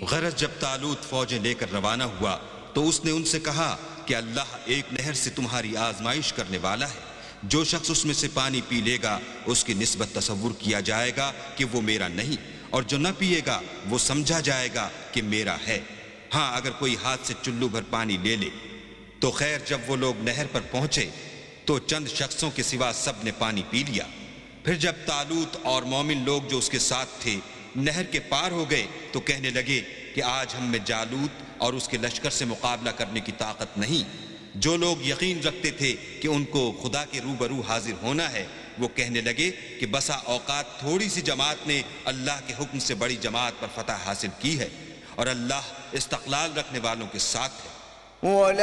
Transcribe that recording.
गरज जब तालूत फौजें लेकर रवाना हुआ तो उसने उनसे कहा कि अल्लाह एक नहर से तुम्हारी आजमाइश करने वाला है। जो शख्स उसमें से पानी पी लेगा उसकी निस्बत तसव्वुर किया जाएगा कि वो मेरा नहीं, और जो न पिएगा वो समझा जाएगा कि मेरा है। हाँ, अगर कोई हाथ से चुल्लू भर पानी ले ले। तो खैर, जब वो लोग नहर पर पहुंचे तो चंद शख्सों के सिवा सब ने पानी पी लिया। फिर जब तालूत और मोमिन लोग जो उसके साथ थे नहर के पार हो गए तो कहने लगे कि आज हम में जालूत और उसके लश्कर से मुकाबला करने की ताकत नहीं। जो लोग यकीन रखते थे कि उनको खुदा के रूबरू हाजिर होना है, वो कहने लगे कि बसा औकात थोड़ी सी जमात ने अल्लाह के हुक्म से बड़ी जमात पर फतह हासिल की है, और अल्लाह इस्तक़लाल रखने वालों के साथ है।